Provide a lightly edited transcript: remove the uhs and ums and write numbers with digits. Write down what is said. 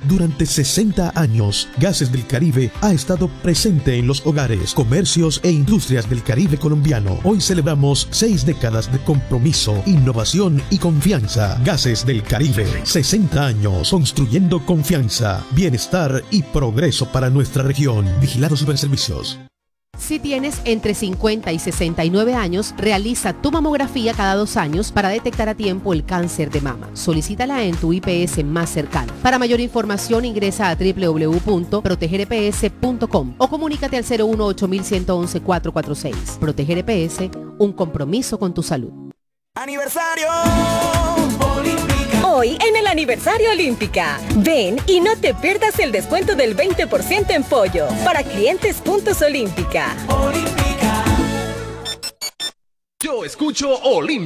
Durante 60 años, Gases del Caribe ha estado presente en los hogares, comercios e industrias del Caribe colombiano. Hoy celebramos 6 décadas de compromiso, innovación y confianza. Gases del Caribe, 60 años construyendo confianza, bienestar y progreso para nuestra región. Vigilado Superservicios. Si tienes entre 50 y 69 años, realiza tu mamografía cada 2 años para detectar a tiempo el cáncer de mama. Solicítala en tu IPS más cercano. Para mayor información ingresa a www.protegereps.com o comunícate al 018-111-446. Proteger EPS, un compromiso con tu salud. ¡Aniversario! Hoy en el aniversario Olímpica. Ven y no te pierdas el descuento del 20% en pollo para clientes Puntos Olímpica. Yo escucho Olímpica.